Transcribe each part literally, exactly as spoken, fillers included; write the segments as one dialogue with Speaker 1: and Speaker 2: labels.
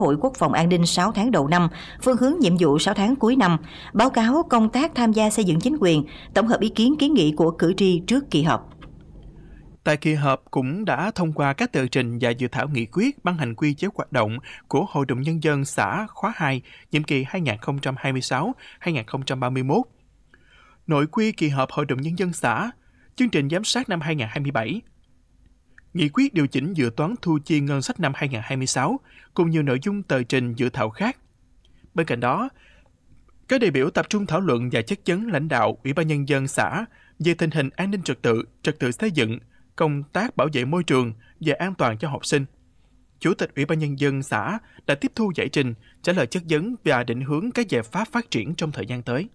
Speaker 1: Hội Quốc phòng an ninh sáu tháng đầu năm, phương hướng nhiệm vụ sáu tháng cuối năm, báo cáo công tác tham gia xây dựng chính quyền, tổng hợp ý kiến kiến nghị của cử tri trước kỳ họp.
Speaker 2: Tại kỳ họp cũng đã thông qua các tờ trình và dự thảo nghị quyết ban hành quy chế hoạt động của Hội đồng Nhân dân xã khóa hai, nhiệm kỳ hai nghìn không trăm hai mươi sáu đến hai nghìn không trăm ba mươi mốt. Nội quy kỳ họp Hội đồng Nhân dân xã, chương trình giám sát năm hai nghìn không trăm hai mươi bảy, nghị quyết điều chỉnh dự toán thu chi ngân sách năm hai nghìn không trăm hai mươi sáu, cùng nhiều nội dung tờ trình dự thảo khác. Bên cạnh đó, các đại biểu tập trung thảo luận và chất vấn lãnh đạo Ủy ban Nhân dân xã về tình hình an ninh trật tự, trật tự xây dựng, công tác bảo vệ môi trường và an toàn cho học sinh. Chủ tịch Ủy ban Nhân dân xã đã tiếp thu giải trình, trả lời chất vấn và định hướng các giải pháp phát triển trong thời gian tới.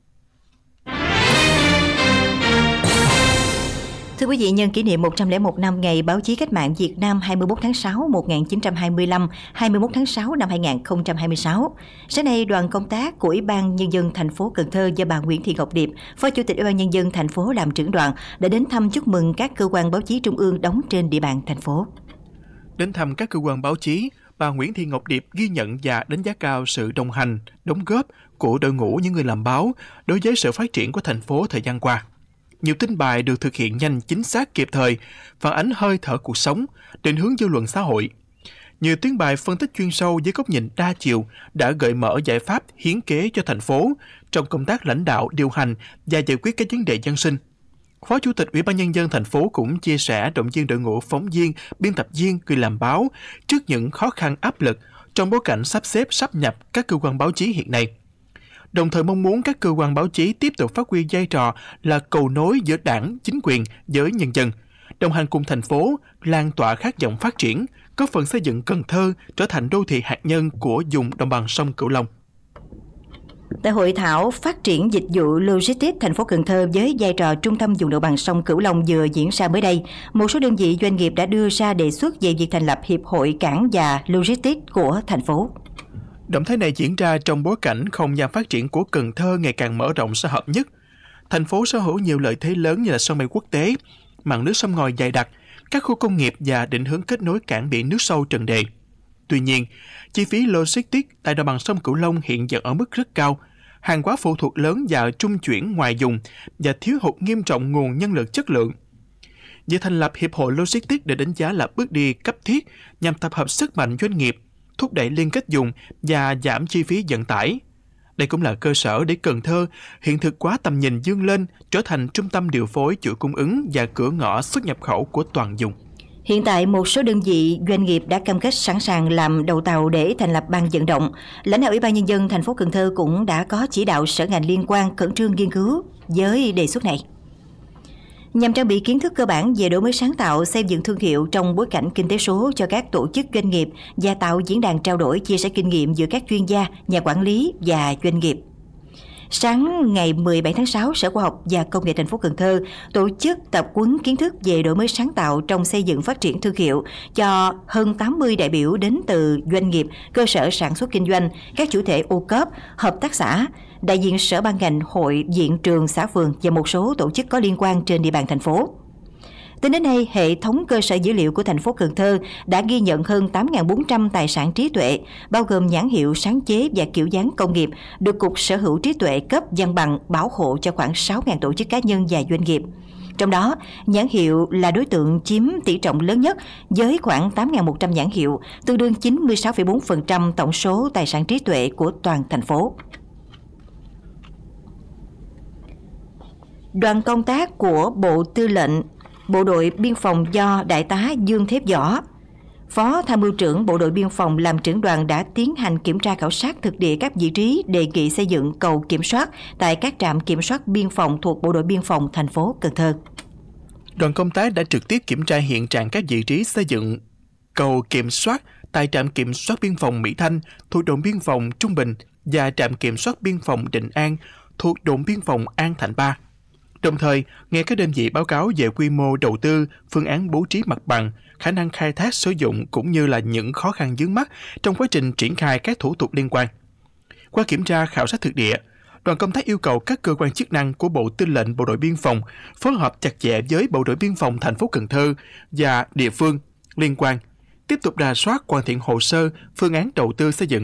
Speaker 1: Thưa quý vị, nhân kỷ niệm một trăm lẻ một năm Ngày Báo chí Cách mạng Việt Nam hai mươi mốt tháng sáu một nghìn chín trăm hai mươi lăm, hai mươi mốt tháng sáu năm hai nghìn không trăm hai mươi sáu, sáng nay đoàn công tác của Ủy ban Nhân dân thành phố Cần Thơ do bà Nguyễn Thị Ngọc Điệp, Phó Chủ tịch Ủy ban Nhân dân thành phố làm trưởng đoàn, đã đến thăm chúc mừng các cơ quan báo chí trung ương đóng trên địa bàn thành phố.
Speaker 2: Đến thăm các cơ quan báo chí, bà Nguyễn Thị Ngọc Điệp ghi nhận và đánh giá cao sự đồng hành, đóng góp của đội ngũ những người làm báo đối với sự phát triển của thành phố thời gian qua. Nhiều tin bài được thực hiện nhanh, chính xác, kịp thời, phản ánh hơi thở cuộc sống, định hướng dư luận xã hội. Nhiều tuyến bài phân tích chuyên sâu với góc nhìn đa chiều đã gợi mở giải pháp hiến kế cho thành phố trong công tác lãnh đạo, điều hành và giải quyết các vấn đề dân sinh. Phó Chủ tịch Ủy ban Nhân dân thành phố cũng chia sẻ động viên đội ngũ phóng viên, biên tập viên, người làm báo trước những khó khăn áp lực trong bối cảnh sắp xếp sáp nhập các cơ quan báo chí hiện nay. Đồng thời mong muốn các cơ quan báo chí tiếp tục phát huy vai trò là cầu nối giữa đảng, chính quyền với nhân dân, đồng hành cùng thành phố, lan tỏa khát vọng phát triển, góp phần xây dựng Cần Thơ trở thành đô thị hạt nhân của vùng đồng bằng sông Cửu Long.
Speaker 1: Tại hội thảo phát triển dịch vụ logistics thành phố Cần Thơ với vai trò trung tâm vùng đồng bằng sông Cửu Long vừa diễn ra mới đây, một số đơn vị doanh nghiệp đã đưa ra đề xuất về việc thành lập Hiệp hội Cảng và Logistics của thành phố.
Speaker 2: Động thái này diễn ra trong bối cảnh không gian phát triển của Cần Thơ ngày càng mở rộng xã hợp nhất. Thành phố sở hữu nhiều lợi thế lớn như là sân bay quốc tế, mặn nước sông ngòi dày đặc, các khu công nghiệp và định hướng kết nối cảng biển nước sâu Trần Đề. Tuy nhiên, chi phí logistics tại đồng bằng sông Cửu Long hiện vẫn ở mức rất cao, hàng hóa phụ thuộc lớn vào trung chuyển ngoài dùng và thiếu hụt nghiêm trọng nguồn nhân lực chất lượng. Việc thành lập Hiệp hội Logistics được đánh giá là bước đi cấp thiết nhằm tập hợp sức mạnh doanh nghiệp, thúc đẩy liên kết dùng và giảm chi phí vận tải. Đây cũng là cơ sở để Cần Thơ hiện thực hóa tầm nhìn vươn lên trở thành trung tâm điều phối chuỗi cung ứng và cửa ngõ xuất nhập khẩu của toàn vùng.
Speaker 1: Hiện tại, một số đơn vị doanh nghiệp đã cam kết sẵn sàng làm đầu tàu để thành lập ban vận động. Lãnh đạo Ủy ban Nhân dân thành phố Cần Thơ cũng đã có chỉ đạo sở ngành liên quan khẩn trương nghiên cứu với đề xuất này. Nhằm trang bị kiến thức cơ bản về đổi mới sáng tạo, xây dựng thương hiệu trong bối cảnh kinh tế số cho các tổ chức doanh nghiệp và tạo diễn đàn trao đổi chia sẻ kinh nghiệm giữa các chuyên gia, nhà quản lý và doanh nghiệp. Sáng ngày mười bảy tháng sáu, Sở Khoa học và Công nghệ thành phố Cần Thơ tổ chức tập huấn kiến thức về đổi mới sáng tạo trong xây dựng phát triển thương hiệu cho hơn tám mươi đại biểu đến từ doanh nghiệp, cơ sở sản xuất kinh doanh, các chủ thể ô cốp, hợp tác xã, đại diện sở ban ngành, hội, viện trường, xã phường và một số tổ chức có liên quan trên địa bàn thành phố. Tính đến nay, hệ thống cơ sở dữ liệu của thành phố Cần Thơ đã ghi nhận hơn tám nghìn bốn trăm tài sản trí tuệ, bao gồm nhãn hiệu sáng chế và kiểu dáng công nghiệp, được Cục Sở hữu trí tuệ cấp văn bằng bảo hộ cho khoảng sáu nghìn tổ chức cá nhân và doanh nghiệp. Trong đó, nhãn hiệu là đối tượng chiếm tỷ trọng lớn nhất với khoảng tám nghìn một trăm nhãn hiệu, tương đương chín mươi sáu phẩy bốn phần trăm tổng số tài sản trí tuệ của toàn thành phố. Đoàn công tác của Bộ Tư lệnh Bộ đội Biên phòng do Đại tá Dương Thép Võ, Phó Tham mưu trưởng Bộ đội Biên phòng làm trưởng đoàn đã tiến hành kiểm tra khảo sát thực địa các vị trí đề nghị xây dựng cầu kiểm soát tại các trạm kiểm soát biên phòng thuộc Bộ đội Biên phòng thành phố Cần Thơ.
Speaker 2: Đoàn công tác đã trực tiếp kiểm tra hiện trạng các vị trí xây dựng cầu kiểm soát tại trạm kiểm soát biên phòng Mỹ Thanh thuộc đồn biên phòng Trung Bình và trạm kiểm soát biên phòng Định An thuộc đồn biên phòng An Thạnh ba. Đồng thời, nghe các đơn vị báo cáo về quy mô đầu tư, phương án bố trí mặt bằng, khả năng khai thác sử dụng cũng như là những khó khăn vướng mắc trong quá trình triển khai các thủ tục liên quan. Qua kiểm tra khảo sát thực địa, đoàn công tác yêu cầu các cơ quan chức năng của Bộ Tư lệnh Bộ đội Biên phòng phối hợp chặt chẽ với Bộ đội Biên phòng thành phố Cần Thơ và địa phương liên quan, tiếp tục rà soát hoàn thiện hồ sơ, phương án đầu tư xây dựng